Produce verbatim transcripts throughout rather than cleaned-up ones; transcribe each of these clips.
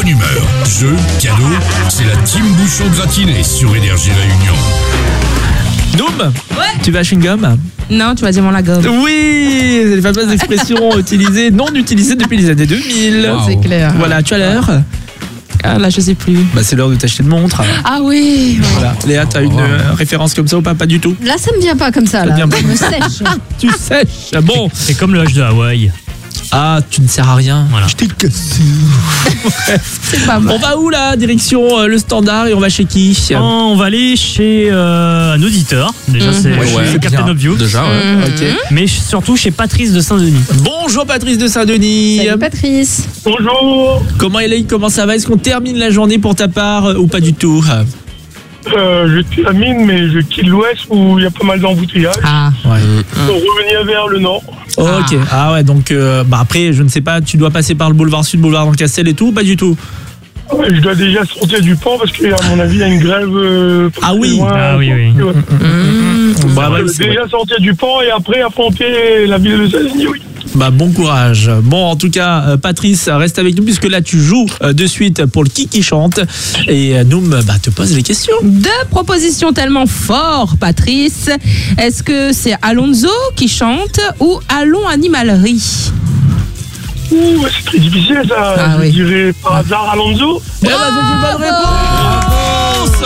humeur. Jeux, cadeaux, c'est la team Bouchon gratinée sur Énergie Réunion. Doom, Ouais. tu vas à chewing-gum? Non, tu vas dire mon la gomme. Oui, c'est les fameuses expressions utilisées, non utilisées depuis les années deux mille. Wow. C'est clair. Voilà, tu as l'heure? Ah, là, je sais plus. Bah, c'est l'heure de t'acheter une montre. Ah oui. Voilà. Léa, t'as une euh, référence comme ça ou pas? Pas du tout. Là, ça me vient pas comme ça. Ça Là. vient pas. Je me sèche. Tu sèches. Bon. C'est comme le H de Hawaï. Ah, tu ne sers à rien. Voilà. Je t'ai cassé. C'est pas mal. On va où là? Direction euh, le standard et on va chez qui? Oh, on va aller chez euh, un auditeur. Déjà, c'est Ouais, chez ouais, Captain bien. Obvious. Déjà, ouais. Mhm. Ok. Mais surtout chez Patrice de Saint-Denis. Bonjour Patrice de Saint-Denis. Salut Patrice. Bonjour, Comment est comment ça va? Est-ce qu'on termine la journée pour ta part euh, ou pas du tout? euh, je termine, mais je quitte l'ouest où il y a pas mal d'embouteillages Ah. Ouais. pour revenir vers le nord. Ok. Ah ouais, donc euh, bah après, je ne sais pas, tu dois passer par le boulevard Sud, boulevard d'Ancastel et tout ou pas du tout? Ouais, je dois déjà sortir du pont parce qu'à mon avis, il y a une grève. euh, pas Ah très oui. loin. Ah oui, oui. Ouais. Bah, Je ouais, dois c'est déjà sortir du pont et après affronter la ville de Saint-Denis, oui. Bah bon courage. Bon en tout cas euh, Patrice reste avec nous puisque là tu joues euh, de suite pour le qui qui chante et euh, Noum bah, te pose les questions. Deux propositions tellement fortes, Patrice. Est-ce que c'est Alonso qui chante ou Allons Animalerie? Ouh, c'est très difficile ça. Ah je oui. dirais par hasard Alonso. Eh bah, c'est une bonne réponse.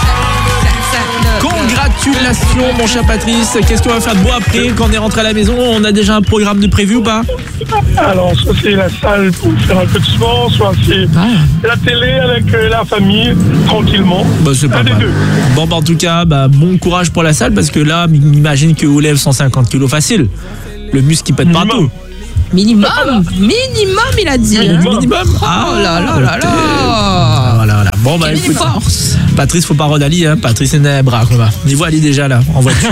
Congratulations mon cher Patrice. Qu'est-ce qu'on va faire de beau après quand on est rentré à la maison? On a déjà un programme de prévu ou pas? Alors, soit c'est la salle pour faire un peu de sport, soit c'est la télé avec euh, la famille, tranquillement. Bah c'est pas Un des mal. deux. Bon bah en tout cas bah, bon courage pour la salle parce que là m'imagine que vous lève cent cinquante kilos facile. Le muscle qui pète Minimum. partout. Minimum, minimum, il a dit. hein. Minimum. Oh là là là là. Ah, voilà, voilà. Bon, bah, Quelle écoute, force. Patrice, faut pas redali, hein. Patrice est bras, quoi. Niveau Ali déjà, là, en voiture.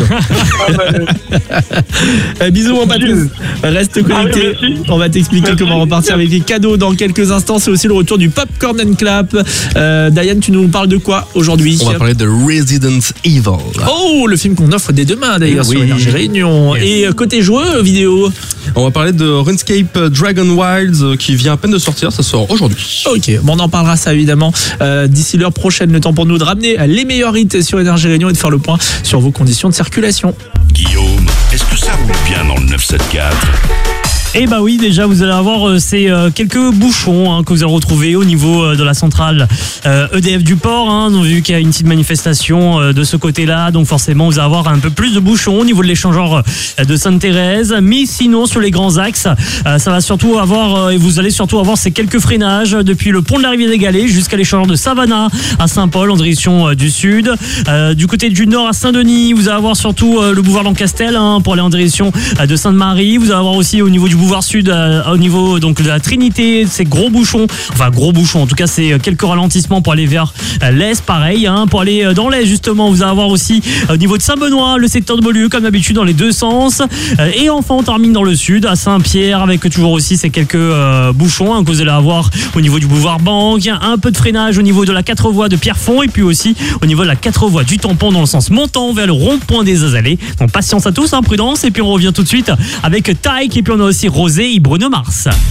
Eh, bisous, mon Patrice. Reste connecté. Allez, merci. On va t'expliquer Merci. comment repartir avec les cadeaux dans quelques instants. C'est aussi le retour du Popcorn and Clap. Euh, Diane, tu nous parles de quoi aujourd'hui? On va parler de Resident Evil. Oh, le film qu'on offre dès demain, d'ailleurs, Eh sur oui. Énergie Réunion. Yes. Et euh, côté joueur vidéo? On va parler de RuneScape Dragon Wilds euh, qui vient à peine de sortir, ça sort aujourd'hui. Ok, bon, on en parlera ça évidemment euh, d'ici l'heure prochaine. Le temps pour nous de ramener les meilleurs hits sur Énergie Réunion et de faire le point sur vos conditions de circulation. Guillaume, est-ce que ça roule bien dans le neuf cent soixante-quatre? Eh bah oui, déjà vous allez avoir euh, ces euh, quelques bouchons hein, que vous allez retrouver au niveau euh, de la centrale euh, E D F du port. Hein, donc, vu qu'il y a une petite manifestation euh, de ce côté-là, donc forcément vous allez avoir un peu plus de bouchons au niveau de l'échangeur euh, de Sainte-Thérèse. Mais sinon sur les grands axes, euh, ça va surtout avoir euh, et vous allez surtout avoir ces quelques freinages depuis le pont de la rivière des Galets jusqu'à l'échangeur de Savannah à Saint-Paul en direction euh, du sud. Euh, du côté du nord à Saint-Denis, vous allez avoir surtout euh, le boulevard Lancastel hein, pour aller en direction euh, de Sainte-Marie. Vous allez avoir aussi au niveau du boulevard sud euh, au niveau donc de la Trinité ces gros bouchons, enfin gros bouchons en tout cas c'est quelques ralentissements pour aller vers euh, l'est pareil hein, pour aller euh, dans l'est justement vous allez avoir aussi euh, au niveau de Saint-Benoît le secteur de Beaulieu comme d'habitude dans les deux sens euh, et enfin on termine dans le sud à Saint-Pierre avec toujours aussi ces quelques euh, bouchons hein, que vous allez avoir au niveau du boulevard Banque, un peu de freinage au niveau de la quatre voies de Pierrefonds et puis aussi au niveau de la quatre voies du Tampon dans le sens montant vers le rond-point des Azalées. Donc patience à tous, hein, prudence et puis on revient tout de suite avec Taïk et puis on a aussi Rosé et Bruno Mars.